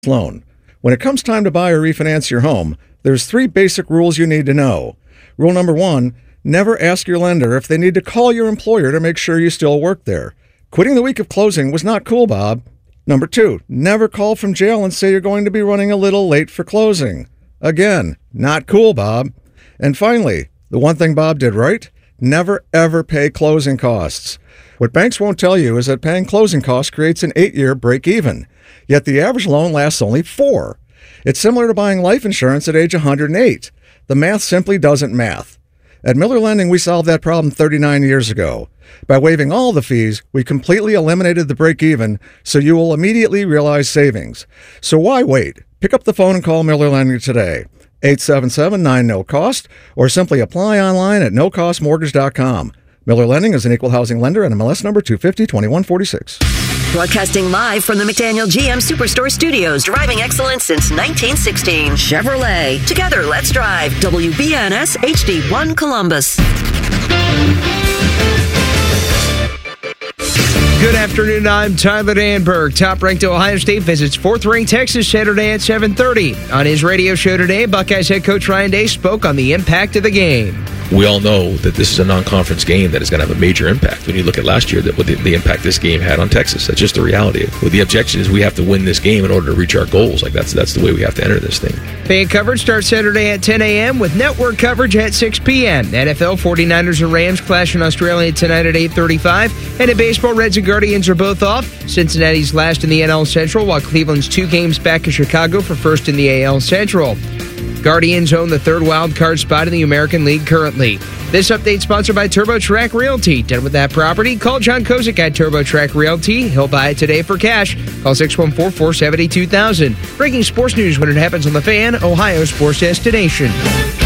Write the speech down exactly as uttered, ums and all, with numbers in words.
loan. When it comes time to buy or refinance your home, there's three basic rules you need to know. Rule number one, never ask your lender if they need to call your employer to make sure you still work there. Quitting the week of closing was not cool, Bob. Number two, never call from jail and say you're going to be running a little late for closing. Again, not cool, Bob. And finally, the one thing Bob did right, never ever pay closing costs. What banks won't tell you is that paying closing costs creates an eight-year break-even, yet the average loan lasts only four. It's similar to buying life insurance at age one hundred eight. The math simply doesn't math. At Miller Lending, we solved that problem thirty-nine years ago. By waiving all the fees, we completely eliminated the break-even, so you will immediately realize savings. So why wait? Pick up the phone and call Miller Lending today. eight seven seven, nine, N O, COST, or simply apply online at no cost mortgage dot com. Miller Lending is an equal housing lender and M L S number two five zero, two one four six. Broadcasting live from the McDaniel G M Superstore Studios, driving excellence since nineteen sixteen. Chevrolet. Together, let's drive. W B N S H D one Columbus. Good afternoon, I'm Tyler Danberg. Top-ranked Ohio State visits fourth-ranked Texas Saturday at seven thirty. On his radio show today, Buckeyes head coach Ryan Day spoke on the impact of the game. We all know that this is a non-conference game that is going to have a major impact. When you look at last year, that what the, the impact this game had on Texas, that's just the reality. Well, the objection is we have to win this game in order to reach our goals. Like that's that's the way we have to enter this thing. Fan coverage starts Saturday at ten a.m. with network coverage at six p.m. N F L, forty-niners and Rams clash in Australia tonight at eight thirty-five. And in baseball, Reds and Guardians are both off. Cincinnati's last in the N L Central, while Cleveland's two games back of Chicago for first in the A L Central. Guardians own the third wild card spot in the American League currently. This update sponsored by TurboTrack Realty. Done with that property? Call John Kozik at TurboTrack Realty. He'll buy it today for cash. Call six one four, four seven zero, two thousand. Breaking sports news when it happens on The Fan, Ohio sports destination.